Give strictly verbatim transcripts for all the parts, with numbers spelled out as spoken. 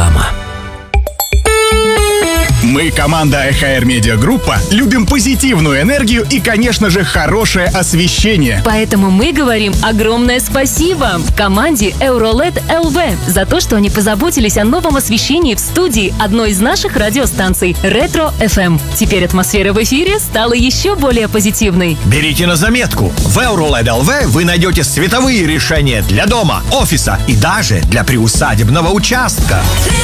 Реклама. Мы, команда эй эйч ар Media Группа, любим позитивную энергию и, конечно же, хорошее освещение. Поэтому мы говорим огромное спасибо команде Euroled эл ви за то, что они позаботились о новом освещении в студии одной из наших радиостанций Ретро эф эм. Теперь атмосфера в эфире стала еще более позитивной. Берите на заметку. В Euroled эл ви вы найдете световые решения для дома, офиса и даже для приусадебного участка.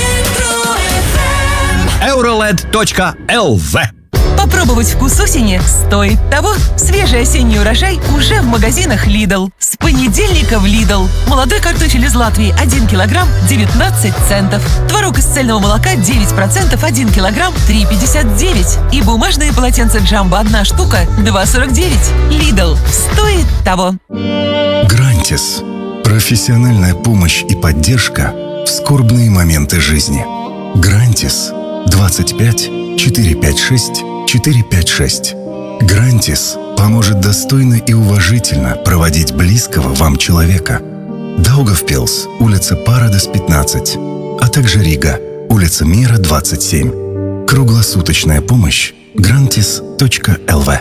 Euroled точка эл ви. Попробовать вкус осени стоит того. Свежий осенний урожай уже в магазинах Lidl. С понедельника в Lidl. Молодой картофель из Латвии один килограмм девятнадцать центов. Творог из цельного молока девять процентов один килограмм три пятьдесят девять. И бумажные полотенца Джамбо одна штука два сорок девять. Lidl. Стоит того. Грантис. Профессиональная помощь и поддержка в скорбные моменты жизни. Грантис. двадцать пять четыреста пятьдесят шесть четыреста пятьдесят шесть. Грантис поможет достойно и уважительно проводить близкого вам человека. Даугавпилс, улица Парадес пятнадцать, а также Рига, улица Мира двадцать семь. Круглосуточная помощь. грантис точка эл ви.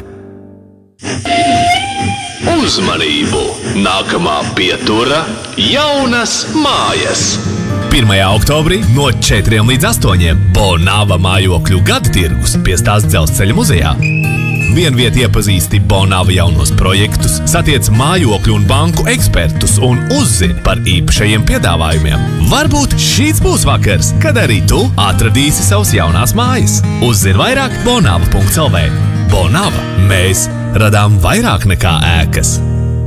Uzmanību! Nākamā pietura – jaunas mājas! pirmajā oktobrī no četriem līdz astoņiem Bonava mājokļu gada tirgus pie Stāsts dzelzceļa muzejā. Vienviet iepazīsti Bonava jaunos projektus, satiec mājokļu un banku ekspertus un uzzini par īpašajiem piedāvājumiem. Varbūt šīs būs vakars, kad arī tu atradīsi savas jaunās mājas. Uzzini vairāk bonava punkts el vē. Bonava. Mēs radām vairāk nekā ēkas.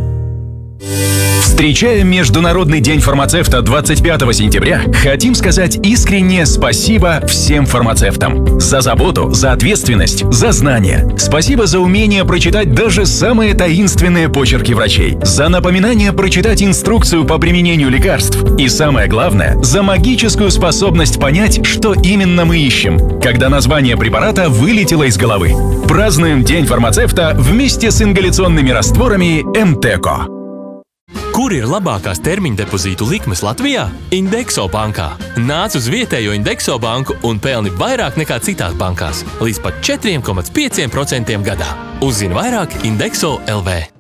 Встречая Международный день фармацевта двадцать пятого сентября, хотим сказать искреннее спасибо всем фармацевтам. За заботу, за ответственность, за знания. Спасибо за умение прочитать даже самые таинственные почерки врачей. За напоминание прочитать инструкцию по применению лекарств. И самое главное, за магическую способность понять, что именно мы ищем, когда название препарата вылетело из головы. Празднуем День фармацевта вместе с ингаляционными растворами Emteco. Kur ir labākās termiņdepozītu likmes Latvijā? Indexo bankā. Nāc uz vietējo Indexo banku un pelni vairāk nekā citās bankās. Līdz pat četri komats pieci procenti gadā. Uzzini vairāk Indexo punkts el vē.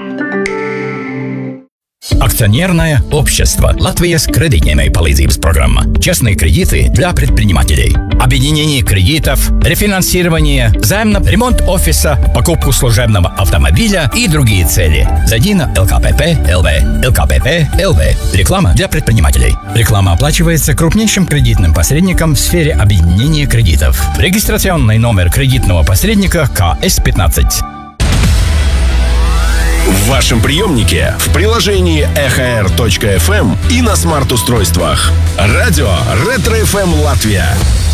Акционерное общество Латвijas кредитной palīdzības программа. Частные кредиты для предпринимателей. Объединение кредитов, рефинансирование, займ на ремонт офиса, покупку служебного автомобиля и другие цели. Зайди на эл ка пэ пэ точка эл ви. эл ка пэ пэ точка эл ви. Реклама для предпринимателей. Реклама оплачивается крупнейшим кредитным посредником в сфере объединения кредитов. Регистрационный номер кредитного посредника ка эс пятнадцать. В вашем приемнике, в приложении эй эйч ар точка эф эм и на смарт-устройствах. Радио Ретро эф эм Латвия.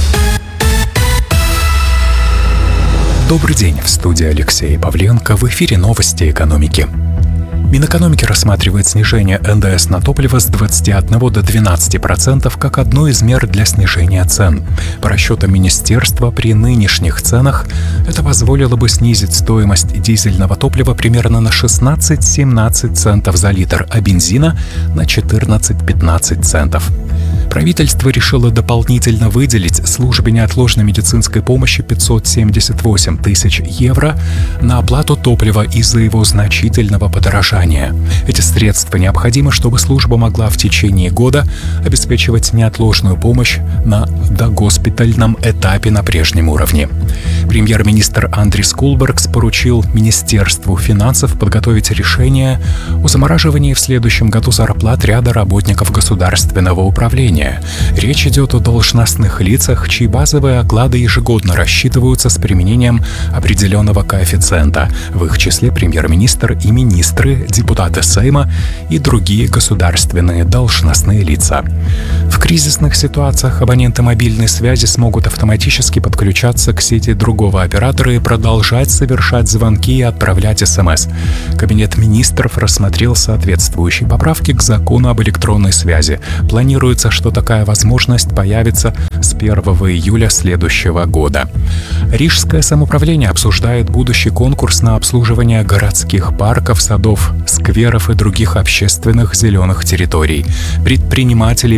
Добрый день, в студии Алексей Павленко, в эфире новости экономики. Минэкономики рассматривает снижение эн дэ эс на топливо с двадцати одного до двенадцати процентов как одну из мер для снижения цен. По расчетам министерства, при нынешних ценах это позволило бы снизить стоимость дизельного топлива примерно на шестнадцать-семнадцать центов за литр, а бензина на четырнадцать-пятнадцать центов. Правительство решило дополнительно выделить службе неотложной медицинской помощи пятьсот семьдесят восемь тысяч евро на оплату топлива из-за его значительного подорожания. Эти средства необходимы, чтобы служба могла в течение года обеспечивать неотложную помощь на догоспитальном этапе на прежнем уровне. Премьер-министр Андрис Кулбергс поручил Министерству финансов подготовить решение о замораживании в следующем году зарплат ряда работников государственного управления. Речь идет о должностных лицах, чьи базовые оклады ежегодно рассчитываются с применением определенного коэффициента. В их числе премьер-министр и министры, депутаты Сейма и другие государственные должностные лица. В кризисных ситуациях абоненты мобильной связи смогут автоматически подключаться к сети другого оператора и продолжать совершать звонки и отправлять СМС. Кабинет министров рассмотрел соответствующие поправки к закону об электронной связи. Планируется, что такая возможность появится с первого июля следующего года. Рижское самоуправление обсуждает будущий конкурс на обслуживание городских парков, садов, скверов и других общественных зеленых территорий. Предприниматели приглашают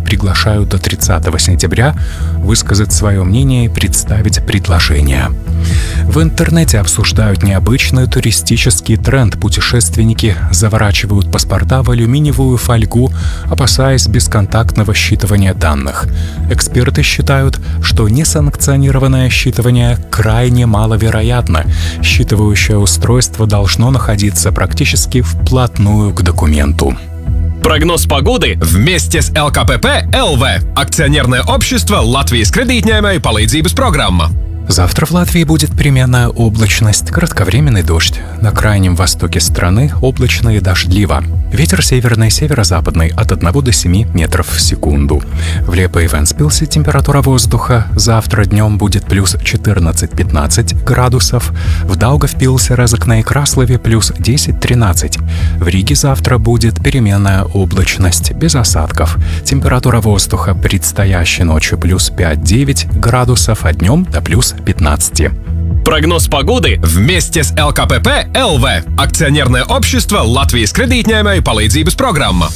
приглашают до тридцатого сентября высказать свое мнение и представить предложения. В интернете обсуждают необычный туристический тренд. Путешественники заворачивают паспорта в алюминиевую фольгу, опасаясь бесконтактного считывания данных. Эксперты считают, что несанкционированное считывание крайне маловероятно. Считывающее устройство должно находиться практически вплотную к документу. Прогноз погоды вместе с эл ка пэ пэ эл вэ. Акционерное общество Латвijas kredītņēmēju palīdzības программа. Завтра в Латвии будет переменная облачность, кратковременный дождь. На крайнем востоке страны облачно и дождливо. Ветер северный и северо-западный от одного до семи метров в секунду. В Лепе и Вентспилсе температура воздуха завтра днем будет плюс четырнадцать-пятнадцать градусов. В Даугавпилсе, Резекне и Краслове плюс десять-тринадцать. В Риге завтра будет переменная облачность без осадков. Температура воздуха предстоящей ночью плюс пять-девять градусов, а днем до плюс пятнадцать. Прогноз погоды вместе с эл ка пэ пэ эл вэ. Акционерное общество Латвijas kredītņēmēju palīdzības программа.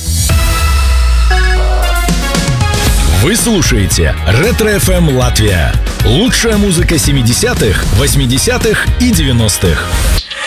Вы слушаете Ретро эф эм Латвия. Лучшая музыка семидесятых, восьмидесятых и девяностых.